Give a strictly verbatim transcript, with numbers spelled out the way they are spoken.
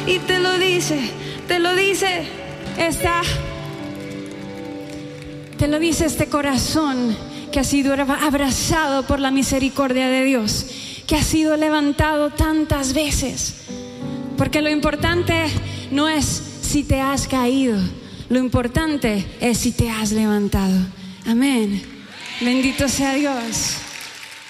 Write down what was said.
Y te lo dice, te lo dice esta, te lo dice este corazón que ha sido abrazado por la misericordia de Dios, que ha sido levantado tantas veces. Porque lo importante no es si te has caído, lo importante es si te has levantado. Amén. Bendito sea Dios.